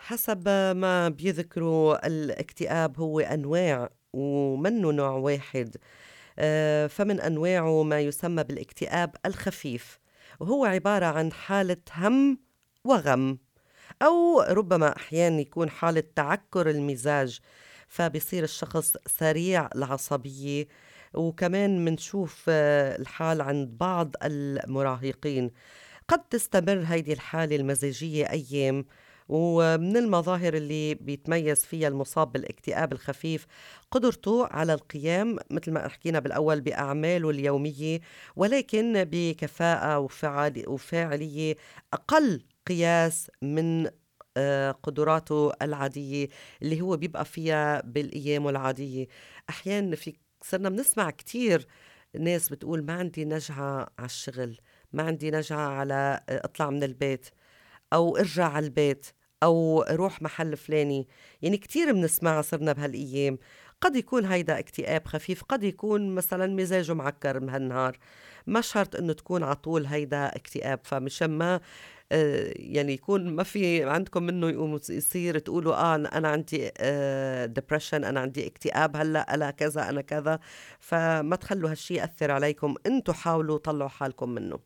حسب ما بيذكروا الاكتئاب هو أنواع ومنه نوع واحد. فمن أنواعه ما يسمى بالاكتئاب الخفيف، وهو عبارة عن حالة هم وغم، أو ربما أحيانا يكون حالة تعكر المزاج، فبصير الشخص سريع العصبية. وكمان منشوف الحال عند بعض المراهقين. قد تستمر هيدي الحالة المزاجية أيام. ومن المظاهر اللي بيتميز فيها المصاب بالاكتئاب الخفيف قدرته على القيام مثل ما حكينا بالأول بأعماله اليومية، ولكن بكفاءة وفاعلية أقل قياس من قدراته العادية اللي هو بيبقى فيها بالأيام العادية. أحيانا صرنا بنسمع كتير ناس بتقول ما عندي نجعة على الشغل، ما عندي نجعة على اطلع من البيت، أو ارجع على البيت، أو روح محل فلاني. يعني كتير بنسمعها صرنا بهالأيام. قد يكون هيدا اكتئاب خفيف، قد يكون مثلا مزاجه معكر بهالنهار. ما شرط انه تكون على طول هيدا اكتئاب. فمشان ما يعني يكون ما في عندكم منه يقوم يصير تقولوا انا عندي depression، انا عندي اكتئاب هلا، انا كذا انا كذا. فما تخلوا هالشي يأثر عليكم، انتوا حاولوا طلعوا حالكم منه.